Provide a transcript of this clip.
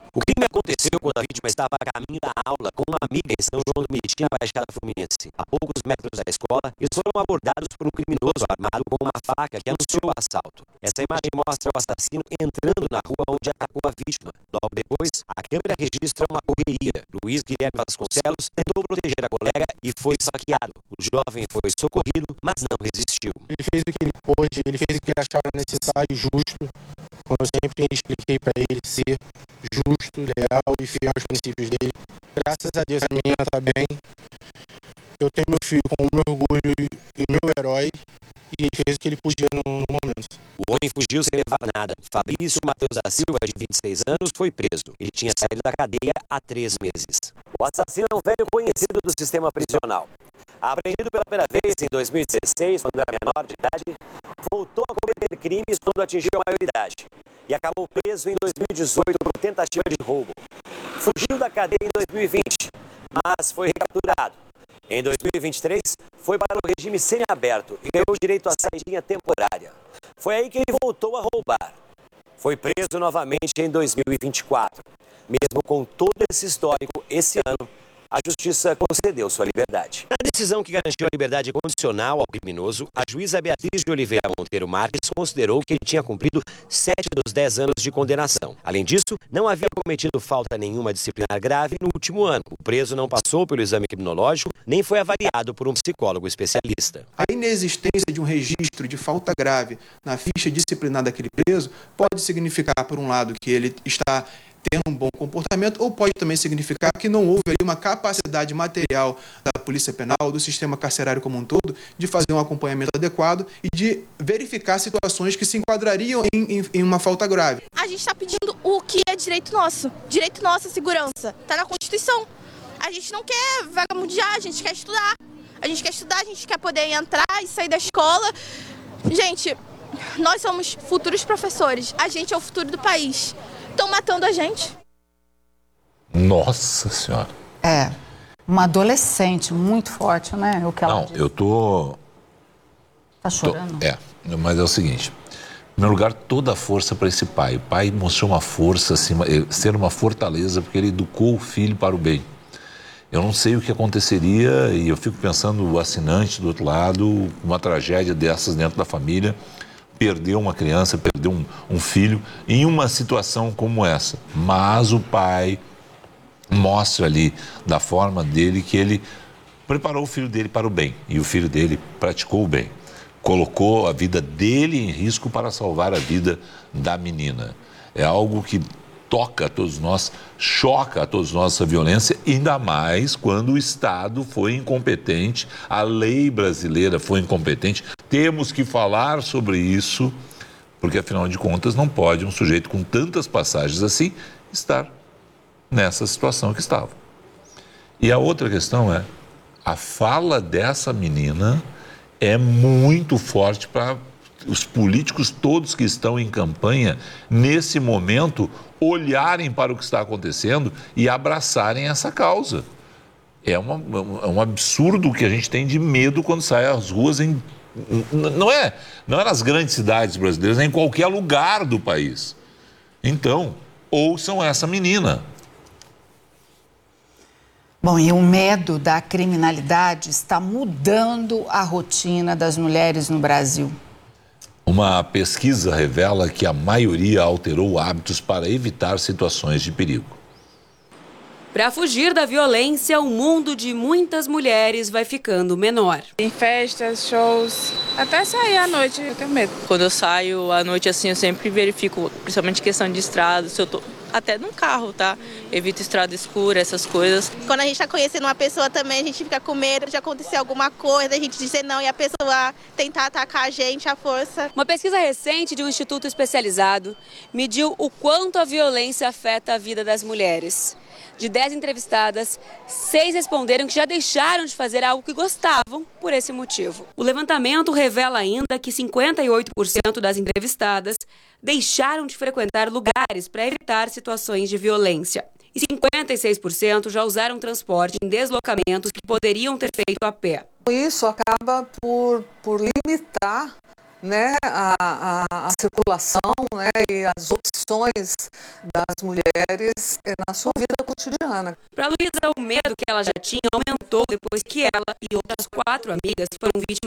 O crime aconteceu quando a vítima estava a caminho da aula com uma amiga em São João do Meriti, na Baixada Fluminense. A poucos metros da escola, eles foram abordados por um criminoso armado com uma faca que anunciou o assalto. Essa imagem mostra o assassino entrando na rua onde atacou a vítima. Logo depois, a câmera registra uma correria. Luiz Guilherme Vasconcelos tentou proteger a colega e foi esfaqueado. O jovem foi socorrido, mas não resistiu. Ele fez o que ele pôde, ele fez o que ele achava necessário e justo. Como eu sempre expliquei para ele, ser justo, leal e fiel aos princípios dele. Graças a Deus a menina está bem. Eu tenho meu filho com o meu orgulho e meu herói. E ele fez o que ele podia no momento. O homem fugiu sem levar nada. Fabrício Matheus da Silva, de 26 anos, foi preso. Ele tinha saído da cadeia há 3 meses. O assassino é um velho conhecido do sistema prisional. Apreendido pela primeira vez em 2016, quando era menor de idade, voltou a cometer crimes quando atingiu a maioridade e acabou preso em 2018 por tentativa de roubo. Fugiu da cadeia em 2020, mas foi recapturado. Em 2023, foi para o regime semiaberto e ganhou direito à saidinha temporária. Foi aí que ele voltou a roubar. Foi preso novamente em 2024. Mesmo com todo esse histórico, esse ano, a Justiça concedeu sua liberdade. Na decisão que garantiu a liberdade condicional ao criminoso, a juíza Beatriz de Oliveira Monteiro Marques considerou que ele tinha cumprido 7 dos 10 anos de condenação. Além disso, não havia cometido falta nenhuma disciplinar grave no último ano. O preso não passou pelo exame criminológico, nem foi avaliado por um psicólogo especialista. A inexistência de um registro de falta grave na ficha disciplinar daquele preso pode significar, por um lado, que ele está tendo um bom comportamento, ou pode também significar que não houve ali uma capacidade material da Polícia Penal, do sistema carcerário como um todo, de fazer um acompanhamento adequado e de verificar situações que se enquadrariam em uma falta grave. A gente está pedindo o que é direito nosso, segurança, está na Constituição. A gente não quer vagabundear, a gente quer estudar. A gente quer poder entrar e sair da escola. Gente, nós somos futuros professores, a gente é o futuro do país. Estão matando a gente. Nossa Senhora. É, uma adolescente muito forte, né? O que ela disse. Eu tô... Tá chorando? Mas é o seguinte. Em primeiro lugar, toda a força para esse pai. O pai mostrou uma força, assim, ser uma fortaleza, porque ele educou o filho para o bem. Eu não sei o que aconteceria, e eu fico pensando o assinante do outro lado, uma tragédia dessas dentro da família, perdeu uma criança, perdeu um filho em uma situação como essa. Mas o pai mostra ali, da forma dele, que ele preparou o filho dele para o bem. E o filho dele praticou o bem. Colocou a vida dele em risco para salvar a vida da menina. É algo que toca a todos nós, choca a todos nós essa violência, ainda mais quando o Estado foi incompetente, a lei brasileira foi incompetente. Temos que falar sobre isso, porque afinal de contas não pode um sujeito com tantas passagens assim estar nessa situação que estava. E a outra questão é, a fala dessa menina é muito forte para os políticos todos que estão em campanha, nesse momento, olharem para o que está acontecendo e abraçarem essa causa. É um absurdo que a gente tem de medo quando sai às ruas, não é nas grandes cidades brasileiras, é em qualquer lugar do país. Então, ouçam essa menina. Bom, e o medo da criminalidade está mudando a rotina das mulheres no Brasil. Uma pesquisa revela que a maioria alterou hábitos para evitar situações de perigo. Para fugir da violência, o mundo de muitas mulheres vai ficando menor. Em festas, shows, até sair à noite eu tenho medo. Quando eu saio à noite assim, eu sempre verifico, principalmente questão de estrada, se eu tô até num carro, tá? Evito estrada escura, essas coisas. Quando a gente está conhecendo uma pessoa também, a gente fica com medo de acontecer alguma coisa, a gente dizer não e a pessoa tentar atacar a gente à força. Uma pesquisa recente de um instituto especializado mediu o quanto a violência afeta a vida das mulheres. De 10 entrevistadas, 6 responderam que já deixaram de fazer algo que gostavam por esse motivo. O levantamento revela ainda que 58% das entrevistadas deixaram de frequentar lugares para evitar situações de violência. E 56% já usaram transporte em deslocamentos que poderiam ter feito a pé. Isso acaba por limitar né, a circulação, né, e as opções das mulheres na sua vida cotidiana. Para Luísa, o medo que ela já tinha aumentou depois que ela e outras 4 amigas foram vítimas